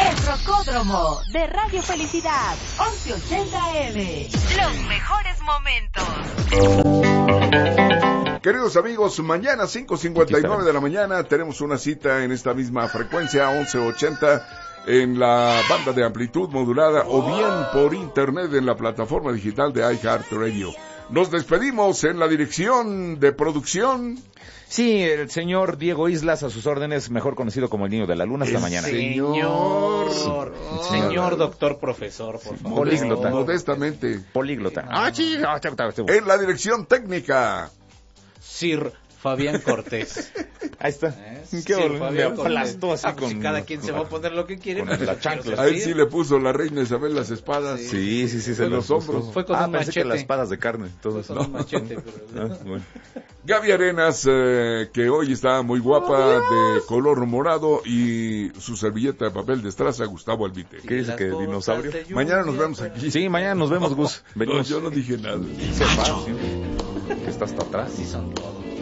El Rocódromo de Radio Felicidad, 1180 AM. Los mejores momentos. Queridos amigos, mañana 5:59 de la mañana tenemos una cita en esta misma frecuencia, 1180, en la banda de amplitud modulada o bien por internet en la plataforma digital de iHeartRadio. Nos despedimos en la dirección de producción. Sí, el señor Diego Islas, a sus órdenes, mejor conocido como el Niño de la Luna, hasta mañana. Señor doctor profesor, por favor. Políglota. Modestamente. Políglota. En la dirección técnica. Sir Fabián Cortés. Ahí está. Qué horror. Me aplastó así pues con... cada quien se va a poner lo que quiere. Con la chancla. A él sí le puso la reina Isabel las espadas. Sí, se en los hombros. Fue con un pensé machete. que las espadas de carne. Todos. Fue con un machete. Pero... Bueno. Gaby Arenas, que hoy está muy guapa, de color morado, y su servilleta de papel de estraza, Gustavo Albite. ¿Qué dice que dinosaurio? Mañana nos vemos aquí. Sí, mañana nos vemos, Gus. No, yo no dije nada. Que está hasta atrás. Sí son todos.